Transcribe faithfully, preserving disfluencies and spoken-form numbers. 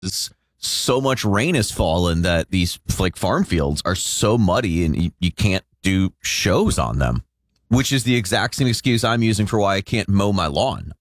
so much rain has fallen that these like farm fields are so muddy and you, you can't do shows on them, which is the exact same excuse I'm using for why I can't mow my lawn.